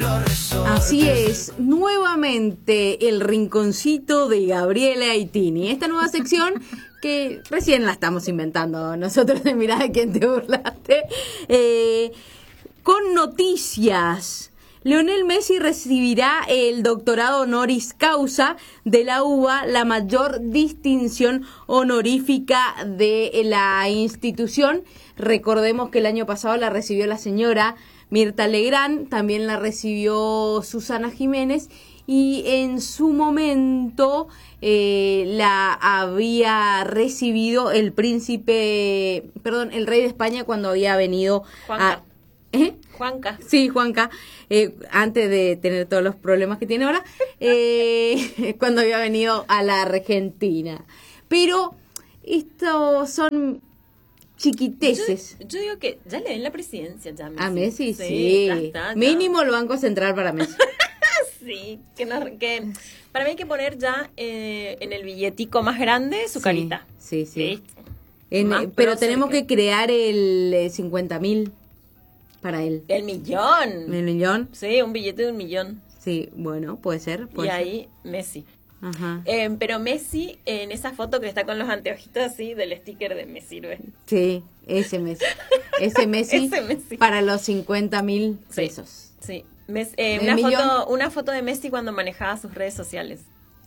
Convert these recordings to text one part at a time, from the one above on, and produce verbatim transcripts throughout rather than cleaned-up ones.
Así es, nuevamente el rinconcito de Gabriela Aitini. Esta nueva sección que recién la estamos inventando nosotros de Mirá de quién te burlaste. Eh, con noticias. Lionel Messi recibirá el doctorado honoris causa de la U B A, la mayor distinción honorífica de la institución. Recordemos que el año pasado la recibió la señora Mirta Legrand, también la recibió Susana Jiménez y en su momento eh, la había recibido el príncipe, perdón, el rey de España cuando había venido Juanca. a... ¿Eh? Juanca. Sí, Juanca, eh, antes de tener todos los problemas que tiene ahora, eh, cuando había venido a la Argentina. Pero estos son chiquiteces. Yo, yo digo que ya le den la presidencia ya a Messi. A Messi, sí. sí. Ya está, ya. Mínimo el Banco Central para Messi. Sí, que, no, que para mí hay que poner ya eh, en el billetico más grande su Sí, carita. Sí, sí. ¿Sí? En- Más pero prócer tenemos que- que crear el eh, cincuenta mil para él. El millón. ¿El millón? Sí, un billete de un millón. Sí, bueno, puede ser. Puede Y ser. ahí Messi. Ajá. Eh, pero Messi, en esa foto que está con los anteojitos así, del sticker de Me Sirve. Sí, ese Messi. Ese Messi, Ese Messi. para los cincuenta mil Sí. pesos. Sí. Mes- eh, ¿El una, millón? foto, una foto de Messi cuando manejaba sus redes sociales.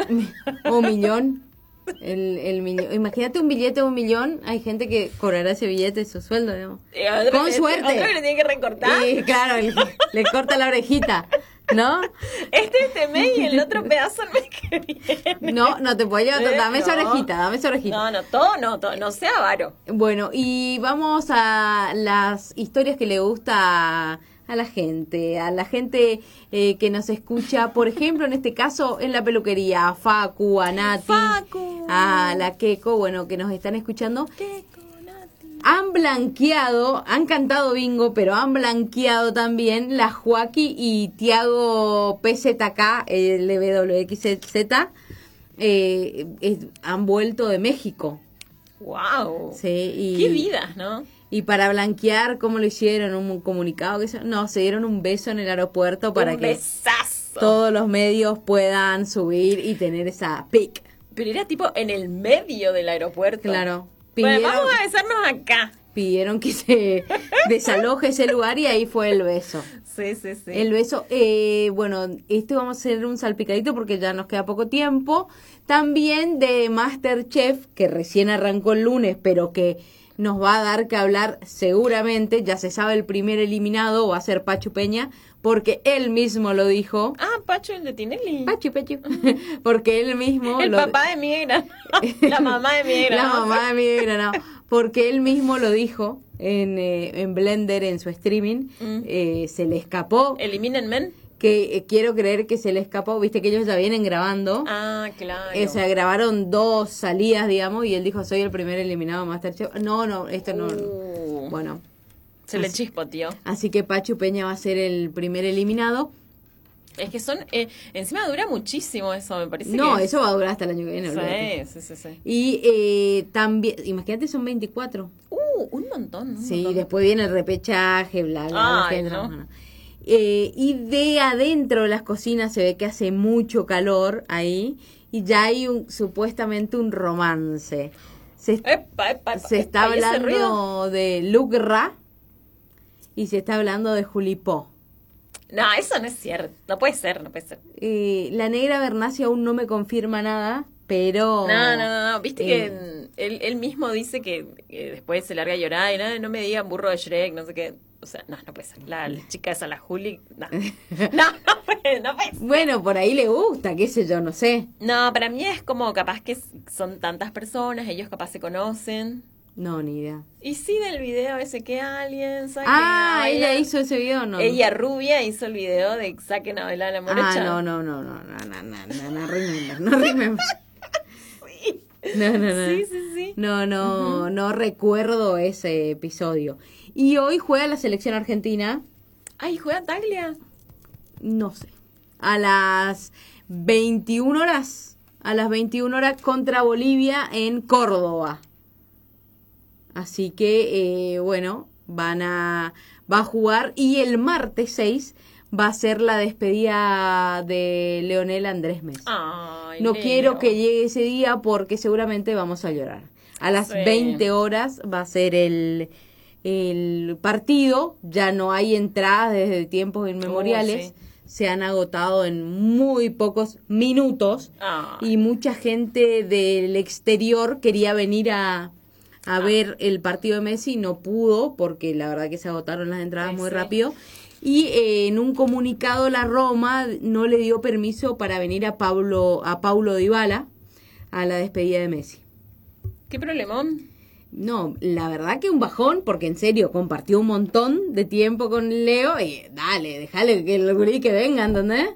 Un millón. El, el millón. Imagínate un billete de un millón. Hay gente que cobrará ese billete de su sueldo, digamos. Eh, otro Con que- suerte. Otro que le tiene que recortar. Y claro, le, le corta la orejita, ¿no? Este este mes y el otro pedazo el mes que viene. No, no te puedo llevar. Eh, Dame esa no. orejita, dame esa orejita. No, no, todo no, todo, no sea avaro. Bueno, y vamos a las historias que le gusta a, a la gente, a la gente eh, que nos escucha, por ejemplo, en este caso, en la peluquería, a Facu, a Nati, Facu. a la Keko, bueno, que nos están escuchando. ¿Qué conati? Han blanqueado, han cantado bingo, pero han blanqueado también la Joaquí y Tiago P Z K, el de W X Z, eh, es- han vuelto de México. Wow. Sí, y, Qué vidas, ¿no? y para blanquear, ¿cómo lo hicieron? ¿Un comunicado? Que se- no, se dieron un beso en el aeropuerto para Un que besazo. todos los medios puedan subir y tener esa pic. Pero era tipo en el medio del aeropuerto. Claro. Bueno, Pidieron, vamos a besarnos acá. pidieron que se desaloje ese lugar y ahí fue el beso. Sí, sí, sí. El beso, eh, bueno, esto vamos a hacer un salpicadito porque ya nos queda poco tiempo. También de MasterChef, que recién arrancó el lunes, pero que nos va a dar que hablar seguramente. Ya se sabe, el primer eliminado va a ser Pachu Peña, porque él mismo lo dijo. Ah, Pacho, el de Tinelli. Pachu, Pachu. Porque él mismo El lo papá de Miguel Granado. La mamá de Miguel La Granado. mamá de Miguel Granado. Porque él mismo lo dijo en, eh, en Blender, en su streaming. Mm. Eh, se le escapó. Eliminen men. Que eh, quiero creer que se le escapó. Viste que ellos ya vienen grabando. Ah, claro. Eh, o sea, grabaron dos salidas, digamos, y él dijo, soy el primer eliminado de MasterChef. No, no, esto no. Uh, Bueno, Se le así- chispoteó. así que Pachu Peña va a ser el primer eliminado. Es que son... Eh, encima dura muchísimo eso, me parece. No, que... eso va a durar hasta el año que viene. olvídate. Sí, sí, sí, sí. Y eh, también, imagínate, son veinticuatro. Uh, un montón. Un Sí, montón. después viene el repechaje, bla, bla, bla. Ay, que entra, no. bueno. Eh, y de adentro de las cocinas se ve que hace mucho calor ahí y ya hay un, supuestamente un romance. Se, Epa, epa, epa, se está epa, ¿y ese ruido? hablando de Luc Ra y se está hablando de Julipó. No, eso no es cierto. No puede ser, no puede ser. Eh, la negra Bernasi aún no me confirma nada, pero... No, no, no, no. Viste eh, que mm, él, él mismo dice que, que después se larga a llorar y no, no me digan burro de Shrek, no sé qué. O sea, no, no puede ser. La, la chica esa, la Juli, no. No, no puede, no puede ser. Bueno, por ahí le gusta, qué sé yo, no sé. No, para mí es como capaz que s- son tantas personas, ellos capaz se conocen. No, ni idea. Y sí, del video ese que alguien saque Ah, a ella bailar. hizo ese video, no. Ella rubia hizo el video de saquen a bailar a la morocha. Ah, no, no, no, no, no, no, no, no, no, remember, no remember. Sí. No, no, no. Sí, sí, sí. No, no, no recuerdo ese episodio. Y hoy juega la selección argentina, Ay, juega Taglia. no sé, a las veintiuna horas, a las veintiuna horas contra Bolivia en Córdoba. Así que, eh, bueno, van a, va a jugar y el martes seis va a ser la despedida de Leonel Andrés Messi. Ay, no Leo. quiero que llegue ese día porque seguramente vamos a llorar. A las Sí. veinte horas va a ser el, el partido, ya no hay entradas desde tiempos inmemoriales, Uh, sí. se han agotado en muy pocos minutos Ay. y mucha gente del exterior quería venir a, a Ah. ver el partido de Messi, no pudo porque la verdad que se agotaron las entradas Sí, muy sí. rápido. Y eh, en un comunicado la Roma no le dio permiso para venir a Pablo a Paulo Dybala a la despedida de Messi. ¿Qué problemón? No, la verdad que un bajón, porque en serio compartió un montón de tiempo con Leo y dale, déjale que el gurí que venga, ¿entendés?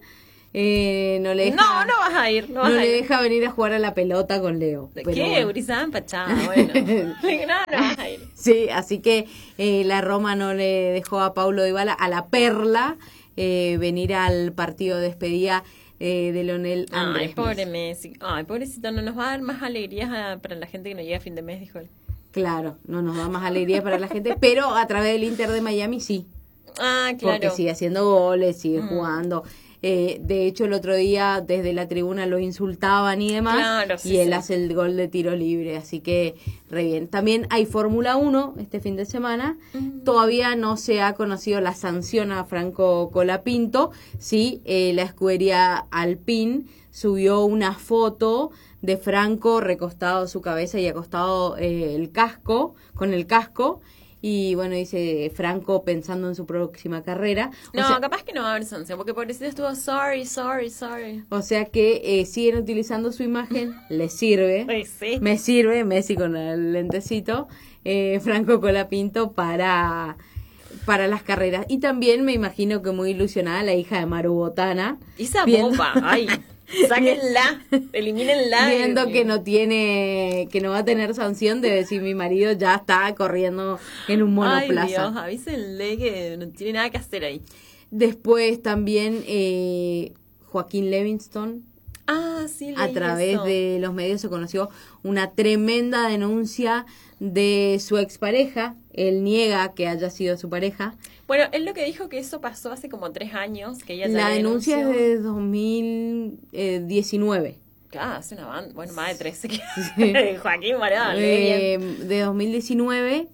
Eh, no le deja, No, no vas a ir, no vas no a le ir. deja venir a jugar a la pelota con Leo. ¿De pero qué? bueno. Urizán, Pachá, bueno. no, no vas a ir. Sí, así que eh, la Roma no le dejó a Paulo Dybala, a la Perla, eh, venir al partido de despedida eh, de Leonel Andrés Ay, pobre Messi. Messi. Ay, pobrecito, no nos va a dar más alegrías a- para la gente que no llega a fin de mes, dijo él. Claro, no nos da más alegría para la gente, pero a través del Inter de Miami sí. Ah, Porque claro. sigue haciendo goles, sigue Mm. jugando. Eh, de hecho, el otro día desde la tribuna lo insultaban y demás. Claro, sí, y él sí. hace el gol de tiro libre, así que re bien. También hay Fórmula uno este fin de semana. Mm. Todavía no se ha conocido la sanción a Franco Colapinto. Sí, eh, la escudería Alpine subió una foto de Franco recostado su cabeza y acostado eh, el casco, con el casco. Y bueno, dice Franco pensando en su próxima carrera. O No, sea, capaz que no va a haber sanción, porque pobrecito estuvo sorry, sorry, sorry. o sea que eh, siguen utilizando su imagen, le sirve. Ay, sí. Me sirve, Messi con el lentecito, eh, Franco Colapinto para, para las carreras. Y también me imagino que muy ilusionada la hija de Maru Botana. Esa viendo- boba, ay. Sáquenla, elimínenla. Viendo que no tiene, que no va a tener sanción de decir mi marido ya está corriendo en un Ay, monoplaza. Dios, avísenle que no tiene nada que hacer ahí. Después también eh, Joaquín Levingston, Ah, sí, leí a través eso. de los medios se conoció una tremenda denuncia de su expareja. Él niega que haya sido su pareja. Bueno, él lo que dijo que eso pasó hace como tres años, que ella ya La le denuncia es denunció. de dos mil diecinueve. Ah, hace una banda, bueno, más de trece. Sí. Joaquín Morón, le Eh, bien. de dos mil diecinueve.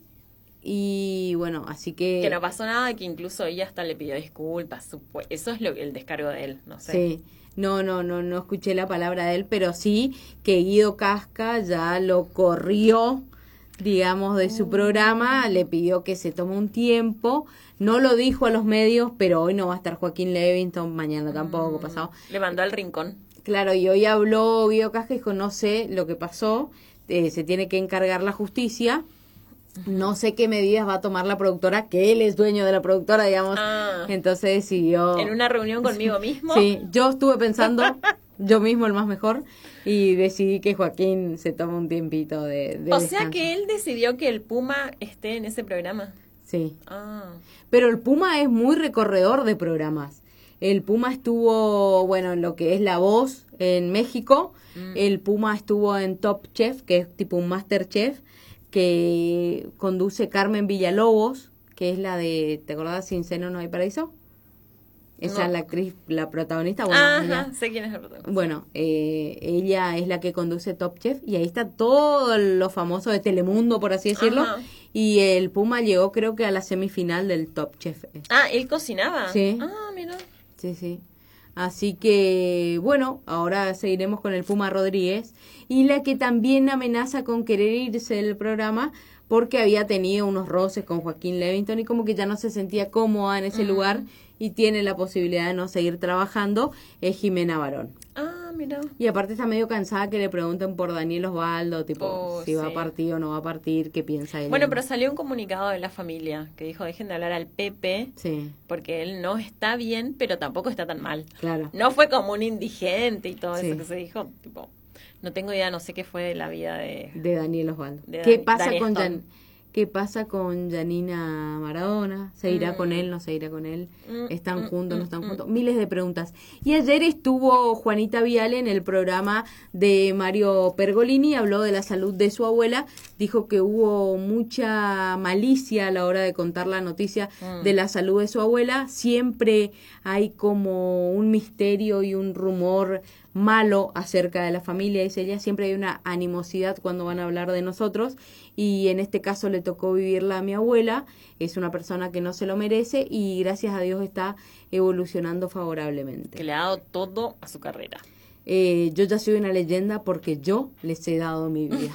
Y bueno, así que... Que no pasó nada, que incluso ella hasta le pidió disculpas. supu- Eso es lo el descargo de él, no sé. Sí, no, no, no, no escuché la palabra de él, pero sí que Guido Casca ya lo corrió, digamos, de su programa, le pidió que se tome un tiempo, no lo dijo a los medios, pero hoy no va a estar Joaquín Levingston, mañana tampoco, pasado. Le mandó al rincón. Claro, y hoy habló Guido Casca y dijo, no sé lo que pasó, eh, se tiene que encargar la justicia. No sé qué medidas va a tomar la productora, que él es dueño de la productora, digamos. Ah. Entonces decidió... En una reunión conmigo mismo. Sí, yo estuve pensando, yo mismo el más mejor, y decidí que Joaquín se toma un tiempito de, de O sea descanso. que él decidió que el Puma esté en ese programa. Sí, Ah. pero el Puma es muy recorredor de programas. El Puma estuvo, bueno, en lo que es La Voz en México. Mm. El Puma estuvo en Top Chef, que es tipo un Masterchef, que conduce Carmen Villalobos, que es la de, ¿te acordás? Sin seno no hay paraíso. Esa No. es la actriz, la protagonista. Bueno, Ajá, ella- sé quién es el protagonista. Bueno, eh, ella es la que conduce Top Chef y ahí está todo lo famoso de Telemundo, por así decirlo. Ajá. Y el Puma llegó creo que a la semifinal del Top Chef. Ah, ¿él cocinaba? Sí. Ah, mira. Sí, sí. Así que, bueno, ahora seguiremos con el Puma Rodríguez. Y la que también amenaza con querer irse del programa porque había tenido unos roces con Joaquín Levingston y como que ya no se sentía cómoda en ese Mm. lugar y tiene la posibilidad de no seguir trabajando, es Jimena Barón. Ah, mira. Y aparte está medio cansada que le pregunten por Daniel Osvaldo, tipo, Oh, si va a sí. partir o no va a partir, qué piensa él. Bueno, pero salió un comunicado de la familia que dijo, dejen de hablar al Pepe, Sí, porque él no está bien, pero tampoco está tan mal. claro. No fue como un indigente y todo Sí. eso que se dijo, tipo, no tengo idea, no sé qué fue de la vida de... De Daniel Osvaldo. De ¿Qué Dani- pasa Dani con Stone. Jan- qué pasa con Janina Maradona, se irá Mm. con él, no se irá con él, Mm, están mm, juntos, mm, no están mm. juntos, miles de preguntas. Y ayer estuvo Juanita Viale en el programa de Mario Pergolini, habló de la salud de su abuela, dijo que hubo mucha malicia a la hora de contar la noticia Mm. de la salud de su abuela, siempre hay como un misterio y un rumor malo acerca de la familia, dice ella, siempre hay una animosidad cuando van a hablar de nosotros, y en este caso le tocó vivirla a mi abuela, es una persona que no se lo merece y gracias a Dios está evolucionando favorablemente. Que le ha dado todo a su carrera. Eh, yo ya soy una leyenda porque yo les he dado mi vida.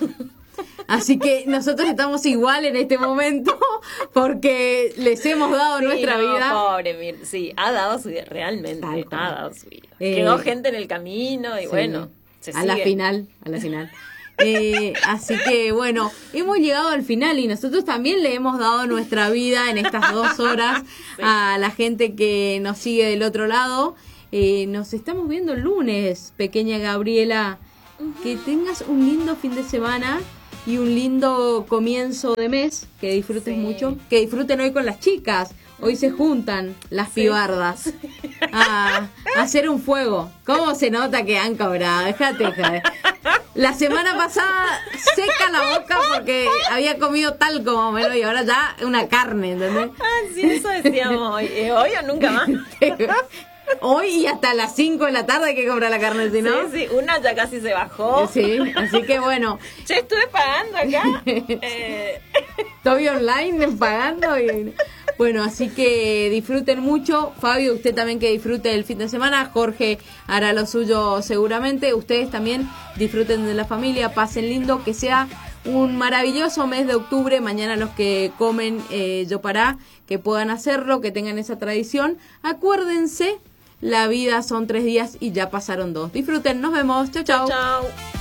Así que nosotros estamos igual en este momento porque les hemos dado Sí, nuestra no, vida. Pobre, Mir- sí, ha dado su vida, realmente, Tal cual. ha dado su vida. Eh, Quedó gente en el camino y Sí, bueno, se a la sigue. final, a la final. Eh, así que bueno, hemos llegado al final y nosotros también le hemos dado nuestra vida en estas dos horas Sí. a la gente que nos sigue del otro lado. Eh, nos estamos viendo el lunes, pequeña Gabriela. Que tengas un lindo fin de semana y un lindo comienzo de mes, que disfrutes Sí. mucho, que disfruten hoy con las chicas. Hoy se juntan las Sí. pibardas a, a hacer un fuego. ¿Cómo se nota que han cobrado? Déjate, joder. La semana pasada seca la boca porque había comido tal como me lo y ahora ya una carne, ¿entendés? Ah, sí, eso decíamos hoy. Eh, hoy o nunca más. Hoy y hasta las cinco de la tarde hay que comprar la carne, si no. Sí, sí, una ya casi se bajó. Sí, así que bueno, Che, estuve pagando acá. Eh, estoy online pagando y bueno, así que disfruten mucho. Fabio, usted también que disfrute el fin de semana. Jorge hará lo suyo seguramente. Ustedes también disfruten de la familia, pasen lindo, que sea un maravilloso mes de octubre. Mañana los que comen eh, yopará, que puedan hacerlo, que tengan esa tradición. Acuérdense, la vida son tres días y ya pasaron dos. Disfruten, nos vemos. Chau, chau. chau.